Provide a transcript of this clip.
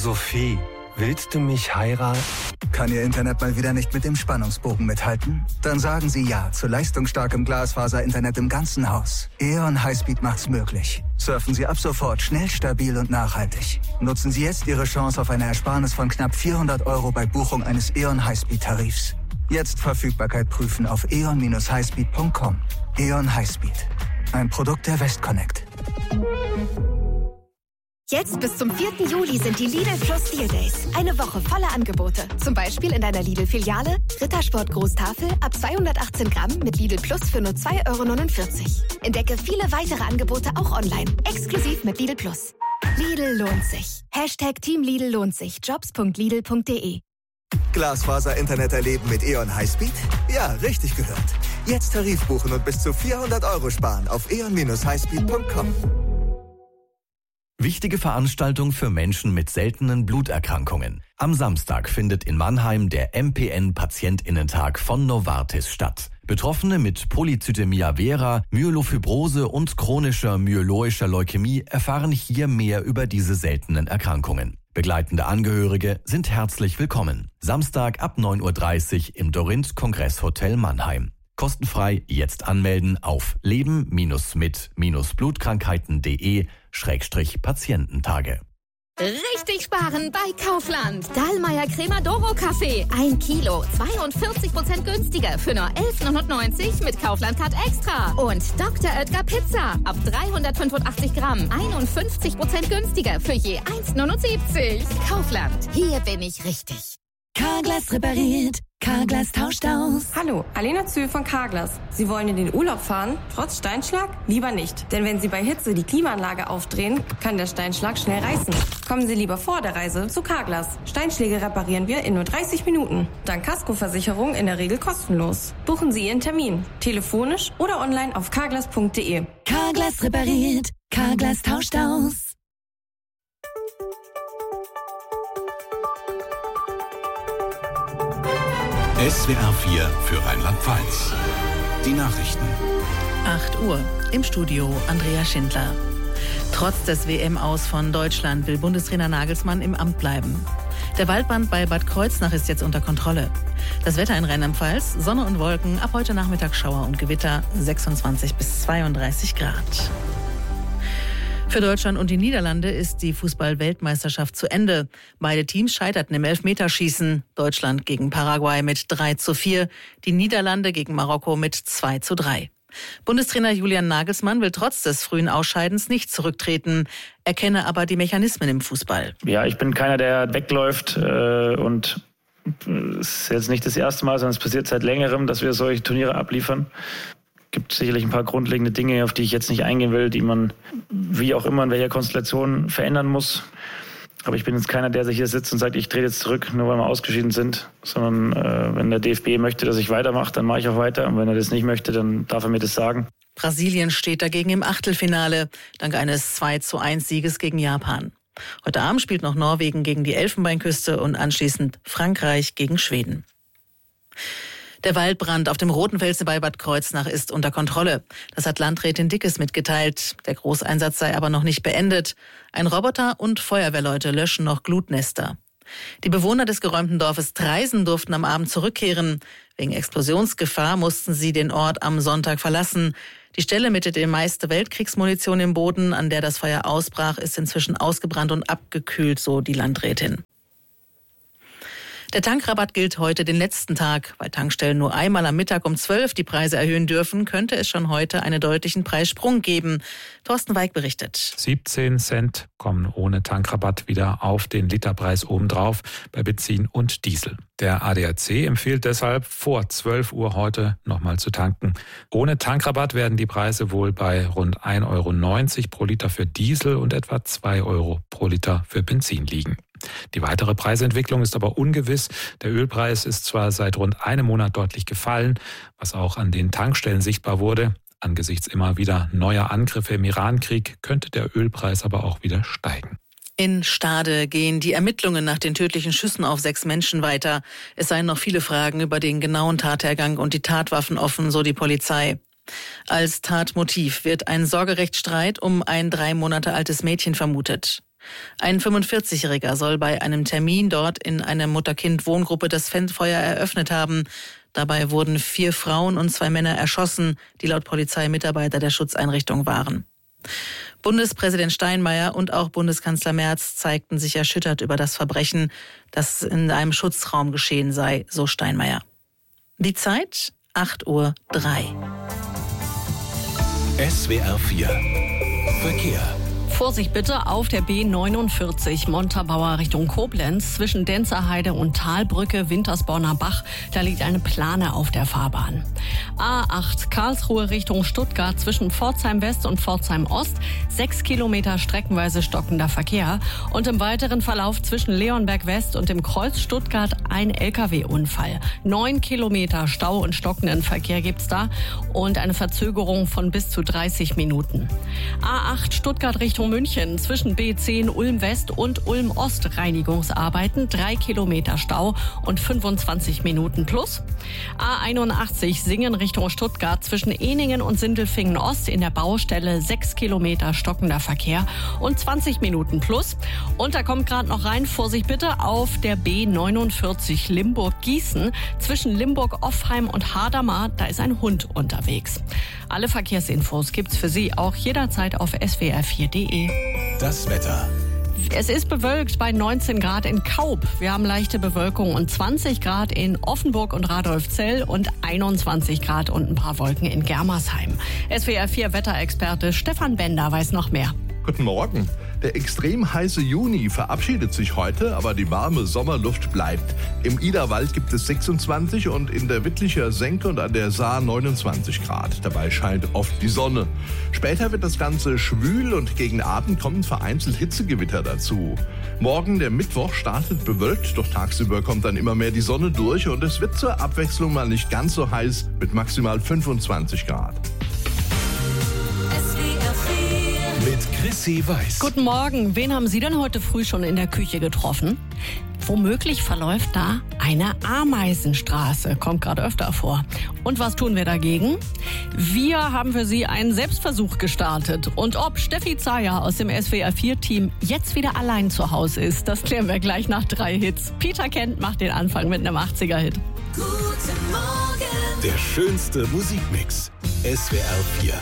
Sophie, willst du mich heiraten? Kann Ihr Internet mal wieder nicht mit dem Spannungsbogen mithalten? Dann sagen Sie ja zu leistungsstarkem Glasfaser-Internet im ganzen Haus. E.ON Highspeed macht's möglich. Surfen Sie ab sofort schnell, stabil und nachhaltig. Nutzen Sie jetzt Ihre Chance auf eine Ersparnis von knapp 400 € bei Buchung eines E.ON Highspeed-Tarifs. Jetzt Verfügbarkeit prüfen auf eon-highspeed.com. E.ON Highspeed. Ein Produkt der Westconnect. Jetzt bis zum 4. Juli sind die Lidl Plus Deal Days. Eine Woche voller Angebote. Zum Beispiel in deiner Lidl-Filiale Rittersport Großtafel ab 218 Gramm mit Lidl Plus für nur 2,49 €. Entdecke viele weitere Angebote auch online. Exklusiv mit Lidl Plus. Lidl lohnt sich. #Team Lidl lohnt sich. Jobs.lidl.de. Glasfaser-Internet erleben mit E.ON Highspeed? Ja, richtig gehört. Jetzt Tarif buchen und bis zu 400 € sparen auf eon-highspeed.com. Wichtige Veranstaltung für Menschen mit seltenen Bluterkrankungen. Am Samstag findet in Mannheim der MPN-Patientinnentag von Novartis statt. Betroffene mit Polycythemia vera, Myelofibrose und chronischer myeloischer Leukämie erfahren hier mehr über diese seltenen Erkrankungen. Begleitende Angehörige sind herzlich willkommen. Samstag ab 9:30 Uhr im Dorint Kongresshotel Mannheim. Kostenfrei jetzt anmelden auf leben-mit-blutkrankheiten.de/Patiententage. Richtig sparen bei Kaufland. Dallmayr Cremadoro Kaffee. 1 Kilo, 42% günstiger für nur 11,99 mit Kaufland Card Extra. Und Dr. Oetker Pizza. Ab 385 Gramm, 51% günstiger für je 1,79. Kaufland, hier bin ich richtig. Carglass repariert, Carglass tauscht aus. Hallo, Alena Zühl von Carglass. Sie wollen in den Urlaub fahren, trotz Steinschlag? Lieber nicht. Denn wenn Sie bei Hitze die Klimaanlage aufdrehen, kann der Steinschlag schnell reißen. Kommen Sie lieber vor der Reise zu Carglass. Steinschläge reparieren wir in nur 30 Minuten. Dank Kaskoversicherung in der Regel kostenlos. Buchen Sie Ihren Termin. Telefonisch oder online auf carglass.de. Carglass repariert, Carglass tauscht aus. SWR 4 für Rheinland-Pfalz. Die Nachrichten. 8 Uhr. Im Studio Andrea Schindler. Trotz des WM-Aus von Deutschland will Bundestrainer Nagelsmann im Amt bleiben. Der Waldbrand bei Bad Kreuznach ist jetzt unter Kontrolle. Das Wetter in Rheinland-Pfalz, Sonne und Wolken, ab heute Nachmittag Schauer und Gewitter, 26 bis 32 Grad. Für Deutschland und die Niederlande ist die Fußball-Weltmeisterschaft zu Ende. Beide Teams scheiterten im Elfmeterschießen. Deutschland gegen Paraguay mit 3:4, die Niederlande gegen Marokko mit 2:3. Bundestrainer Julian Nagelsmann will trotz des frühen Ausscheidens nicht zurücktreten. Er kenne aber die Mechanismen im Fußball. Ja, ich bin keiner, der wegläuft und es ist jetzt nicht das erste Mal, sondern es passiert seit längerem, dass wir solche Turniere abliefern. Es gibt sicherlich ein paar grundlegende Dinge, auf die ich jetzt nicht eingehen will, die man wie auch immer in welcher Konstellation verändern muss. Aber ich bin jetzt keiner, der sich hier sitzt und sagt, ich trete jetzt zurück, nur weil wir ausgeschieden sind. Sondern wenn der DFB möchte, dass ich weitermache, dann mache ich auch weiter. Und wenn er das nicht möchte, dann darf er mir das sagen. Brasilien steht dagegen im Achtelfinale, dank eines 2:1 Sieges gegen Japan. Heute Abend spielt noch Norwegen gegen die Elfenbeinküste und anschließend Frankreich gegen Schweden. Der Waldbrand auf dem Rotenfelsen bei Bad Kreuznach ist unter Kontrolle. Das hat Landrätin Dickes mitgeteilt. Der Großeinsatz sei aber noch nicht beendet. Ein Roboter und Feuerwehrleute löschen noch Glutnester. Die Bewohner des geräumten Dorfes Treisen durften am Abend zurückkehren. Wegen Explosionsgefahr mussten sie den Ort am Sonntag verlassen. Die Stelle mit der meiste Weltkriegsmunition im Boden, an der das Feuer ausbrach, ist inzwischen ausgebrannt und abgekühlt, so die Landrätin. Der Tankrabatt gilt heute den letzten Tag. Weil Tankstellen nur einmal am Mittag um 12 die Preise erhöhen dürfen, könnte es schon heute einen deutlichen Preissprung geben. Thorsten Weig berichtet. 17 Cent kommen ohne Tankrabatt wieder auf den Literpreis obendrauf bei Benzin und Diesel. Der ADAC empfiehlt deshalb, vor 12 Uhr heute nochmal zu tanken. Ohne Tankrabatt werden die Preise wohl bei rund 1,90 € pro Liter für Diesel und etwa 2 € pro Liter für Benzin liegen. Die weitere Preisentwicklung ist aber ungewiss. Der Ölpreis ist zwar seit rund einem Monat deutlich gefallen, was auch an den Tankstellen sichtbar wurde. Angesichts immer wieder neuer Angriffe im Irankrieg könnte der Ölpreis aber auch wieder steigen. In Stade gehen die Ermittlungen nach den tödlichen Schüssen auf 6 Menschen weiter. Es seien noch viele Fragen über den genauen Tathergang und die Tatwaffen offen, so die Polizei. Als Tatmotiv wird ein Sorgerechtsstreit um ein 3 Monate altes Mädchen vermutet. Ein 45-Jähriger soll bei einem Termin dort in einer Mutter-Kind-Wohngruppe das Feuer eröffnet haben. Dabei wurden 4 Frauen und 2 Männer erschossen, die laut Polizei Mitarbeiter der Schutzeinrichtung waren. Bundespräsident Steinmeier und auch Bundeskanzler Merz zeigten sich erschüttert über das Verbrechen, das in einem Schutzraum geschehen sei, so Steinmeier. Die Zeit 8:03 Uhr. SWR 4 Verkehr. Vorsicht bitte auf der B49 Montabaur Richtung Koblenz zwischen Denzerheide und Talbrücke Wintersborner Bach. Da liegt eine Plane auf der Fahrbahn. A8 Karlsruhe Richtung Stuttgart zwischen Pforzheim West und Pforzheim Ost. 6 Kilometer streckenweise stockender Verkehr. Und im weiteren Verlauf zwischen Leonberg West und dem Kreuz Stuttgart ein LKW-Unfall. 9 Kilometer Stau und stockenden Verkehr gibt's da und eine Verzögerung von bis zu 30 Minuten. A8 Stuttgart Richtung München zwischen B10 Ulm West und Ulm Ost Reinigungsarbeiten, 3 Kilometer Stau und 25 Minuten plus. A81 Singen Richtung Stuttgart zwischen Ehningen und Sindelfingen Ost in der Baustelle 6 Kilometer stockender Verkehr und 20 Minuten plus. Und da kommt gerade noch rein, Vorsicht bitte, auf der B49 Limburg-Gießen zwischen Limburg-Offheim und Hadamar, da ist ein Hund unterwegs. Alle Verkehrsinfos gibt's für Sie auch jederzeit auf swr4.de. Das Wetter. Es ist bewölkt bei 19 Grad in Kaub. Wir haben leichte Bewölkung und 20 Grad in Offenburg und Radolfzell und 21 Grad und ein paar Wolken in Germersheim. SWR4 Wetterexperte Stefan Bender weiß noch mehr. Guten Morgen. Der extrem heiße Juni verabschiedet sich heute, aber die warme Sommerluft bleibt. Im Iderwald gibt es 26 und in der Wittlicher Senke und an der Saar 29 Grad. Dabei scheint oft die Sonne. Später wird das Ganze schwül und gegen Abend kommen vereinzelt Hitzegewitter dazu. Morgen, der Mittwoch, startet bewölkt, doch tagsüber kommt dann immer mehr die Sonne durch und es wird zur Abwechslung mal nicht ganz so heiß mit maximal 25 Grad. Mit Chrissy Weiß. Guten Morgen. Wen haben Sie denn heute früh schon in der Küche getroffen? Womöglich verläuft da eine Ameisenstraße. Kommt gerade öfter vor. Und was tun wir dagegen? Wir haben für Sie einen Selbstversuch gestartet. Und ob Steffi Zayer aus dem SWR4-Team jetzt wieder allein zu Hause ist, das klären wir gleich nach 3 Hits. Peter Kent macht den Anfang mit einem 80er-Hit. Guten Morgen. Der schönste Musikmix. SWR 4.